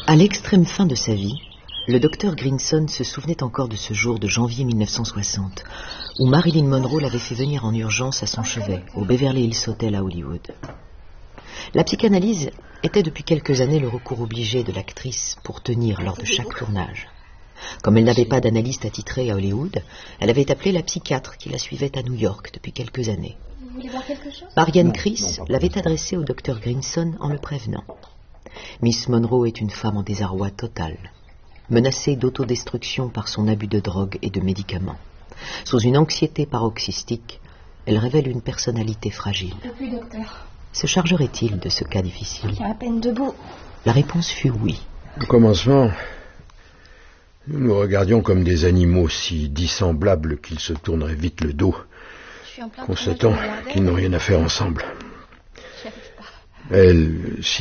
À l'extrême fin de sa vie, le docteur Grinson se souvenait encore de ce jour de janvier 1960, où Marilyn Monroe l'avait fait venir en urgence à son chevet, au Beverly Hills Hotel à Hollywood. La psychanalyse était depuis quelques années le recours obligé de l'actrice pour tenir lors de chaque tournage. Comme elle n'avait pas d'analyste attitré à Hollywood, elle avait appelé la psychiatre qui la suivait à New York depuis quelques années. Vous voulez voir quelque chose ? Marianne Chris l'avait adressée au docteur Grinson en le prévenant. Miss Monroe est une femme en désarroi total, menacée d'autodestruction par son abus de drogue et de médicaments. Sous une anxiété paroxystique, elle révèle une personnalité fragile. Oui, docteur. Se chargerait-il de ce cas difficile ? Je suis à peine debout. La réponse fut oui. Au commencement, nous nous regardions comme des animaux si dissemblables qu'ils se tourneraient vite le dos, constatant qu'ils n'ont rien à faire ensemble. Elle,